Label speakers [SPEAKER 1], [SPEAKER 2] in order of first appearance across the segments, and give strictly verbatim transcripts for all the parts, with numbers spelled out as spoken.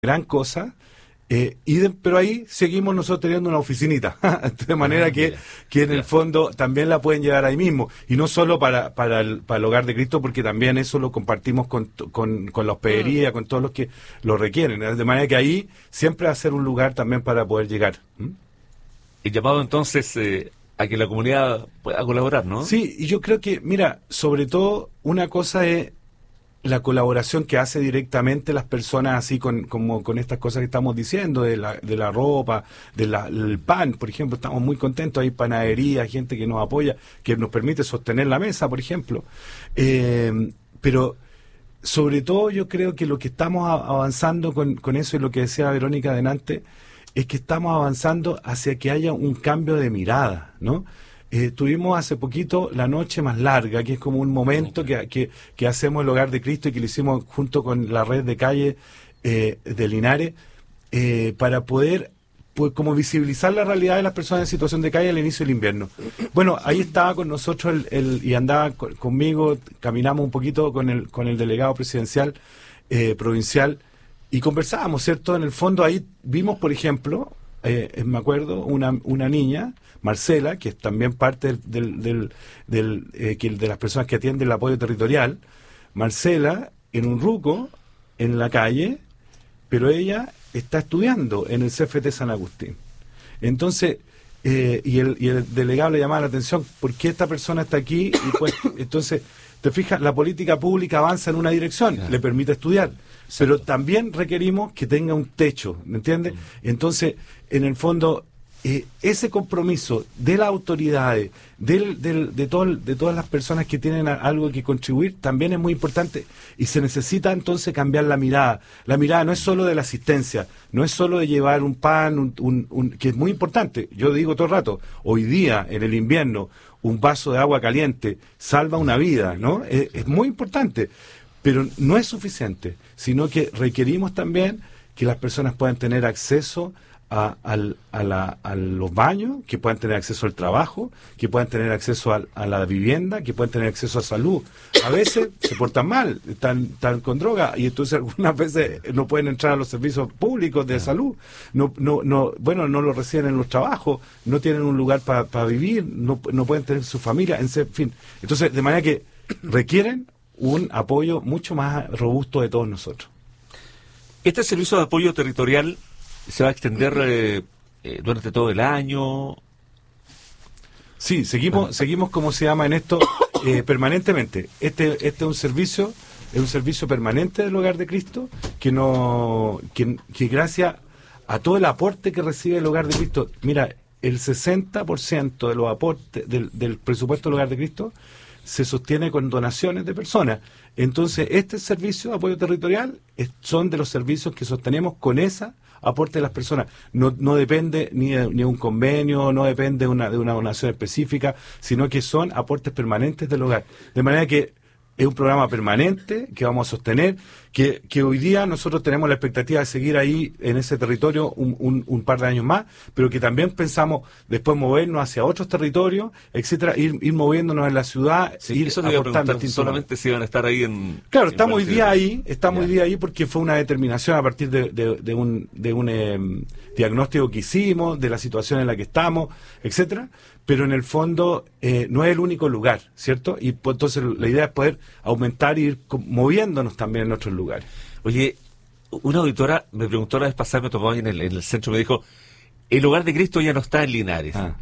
[SPEAKER 1] gran cosa. Eh, y de, pero ahí seguimos nosotros teniendo una oficinita, de manera ah, que, que en el fondo también la pueden llevar ahí mismo, y no solo para, para, el, para el Hogar de Cristo, porque también eso lo compartimos con, con, con la hospedería, con todos los que lo requieren, de manera que ahí siempre va a ser un lugar también para poder llegar. ¿Mm?
[SPEAKER 2] El llamado entonces eh, a que la comunidad pueda colaborar, ¿no?
[SPEAKER 1] Sí, y yo creo que, mira, sobre todo una cosa es la colaboración que hace directamente las personas, así con como con estas cosas que estamos diciendo, de la, de la ropa, de la, del pan, por ejemplo. Estamos muy contentos, hay panadería, gente que nos apoya, que nos permite sostener la mesa, por ejemplo. Eh, pero sobre todo yo creo que lo que estamos a, avanzando con, con eso, y lo que decía Verónica delante, es que estamos avanzando hacia que haya un cambio de mirada, ¿no? Eh, tuvimos hace poquito la noche más larga, que es como un momento que, que, que hacemos el Hogar de Cristo, y que lo hicimos junto con la red de calle eh, de Linares, eh, para poder pues, como visibilizar la realidad de las personas en situación de calle al inicio del invierno. Bueno, ahí estaba con nosotros el, el, y andaba con, conmigo, caminamos un poquito con el, con el delegado presidencial eh, provincial, y conversábamos, ¿cierto? En el fondo ahí vimos, por ejemplo, eh, me acuerdo, una, una niña, Marcela, que es también parte del, del, del, del eh, que, de las personas que atienden el apoyo territorial. Marcela, en un ruco, en la calle, pero ella está estudiando en el C F T San Agustín. Entonces, eh, y, el, y el delegado le llamaba la atención, ¿por qué esta persona está aquí? Y pues, entonces, te fijas, la política pública avanza en una dirección, claro, le permite estudiar, exacto, pero también requerimos que tenga un techo, ¿me entiendes? Entonces, en el fondo, Eh, ese compromiso de las autoridades, del, del, de, todo, de todas las personas que tienen a, algo que contribuir, también es muy importante, y se necesita entonces cambiar la mirada. La mirada no es solo de la asistencia, no es solo de llevar un pan, un, un, un, que es muy importante. Yo digo todo el rato, hoy día, en el invierno, un vaso de agua caliente salva una vida, ¿no? Es, es muy importante, pero no es suficiente, sino que requerimos también que las personas puedan tener acceso A, al, a, la, a los baños, que puedan tener acceso al trabajo, que puedan tener acceso a, a la vivienda, que puedan tener acceso a salud. A veces se portan mal, están, están con droga, y entonces algunas veces no pueden entrar a los servicios públicos de salud, no, no, no, bueno, no lo reciben en los trabajos, no tienen un lugar para pa vivir, no, no pueden tener su familia, en fin. Entonces, de manera que requieren un apoyo mucho más robusto de todos nosotros.
[SPEAKER 2] Este servicio de apoyo territorial se va a extender eh, eh, durante todo el año.
[SPEAKER 1] Sí, seguimos, bueno. seguimos como se llama en esto, eh, permanentemente. Este, este es un servicio, es un servicio permanente del Hogar de Cristo, que no, que, que gracias a todo el aporte que recibe el Hogar de Cristo, mira, el sesenta por ciento de los aportes del, del presupuesto del Hogar de Cristo se sostiene con donaciones de personas. Entonces, este servicio de apoyo territorial es, son de los servicios que sostenemos con esa aporte de las personas. No, no depende ni de, ni de un convenio, no depende de una, de una donación específica, sino que son aportes permanentes del hogar. De manera que es un programa permanente que vamos a sostener, que, que hoy día nosotros tenemos la expectativa de seguir ahí en ese territorio un, un, un par de años más, pero que también pensamos después movernos hacia otros territorios, etcétera, ir, ir moviéndonos en la ciudad,
[SPEAKER 2] sí,
[SPEAKER 1] ir
[SPEAKER 2] eso aportando. Solamente si van a estar ahí en...
[SPEAKER 1] Claro,
[SPEAKER 2] en
[SPEAKER 1] estamos hoy día ahí, estamos
[SPEAKER 2] ya.
[SPEAKER 1] hoy día ahí porque fue una determinación a partir de, de, de un, de un eh, diagnóstico que hicimos, de la situación en la que estamos, etcétera, pero en el fondo eh, no es el único lugar, ¿cierto? Y pues, entonces la idea es poder aumentar e ir moviéndonos también en otros lugares.
[SPEAKER 2] Oye, una auditora me preguntó la vez pasada, me tocó en el, en el centro, me dijo, el Hogar de Cristo ya no está en Linares. Ah.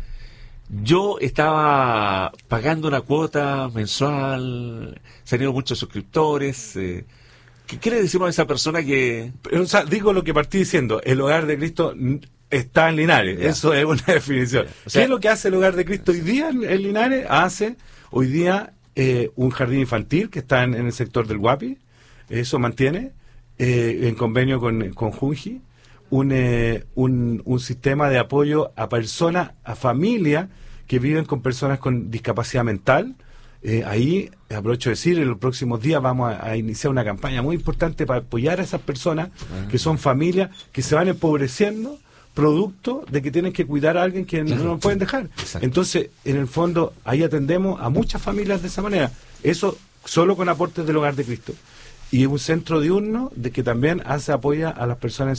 [SPEAKER 2] Yo estaba pagando una cuota mensual, salieron muchos suscriptores. Eh, ¿Qué quiere decirnos a esa persona que...?
[SPEAKER 1] Pero, o sea, digo lo que partí diciendo, el Hogar de Cristo está en Linares, ya. Eso es una definición. O sea, ¿qué es lo que hace el Hogar de Cristo hoy día en, en Linares? Hace hoy día eh, un jardín infantil que está en, en el sector del Guapi, eso mantiene, eh, en convenio con, con Junji, un, eh, un, un sistema de apoyo a personas, a familias que viven con personas con discapacidad mental. Eh, ahí, aprovecho de decir, en los próximos días vamos a, a iniciar una campaña muy importante para apoyar a esas personas, uh-huh, que son familias que se van empobreciendo producto de que tienen que cuidar a alguien que claro, no lo pueden dejar. Exacto. Entonces, en el fondo, ahí atendemos a muchas familias de esa manera. Eso solo con aportes del Hogar de Cristo. y un centro diurno de que también hace apoya a las personas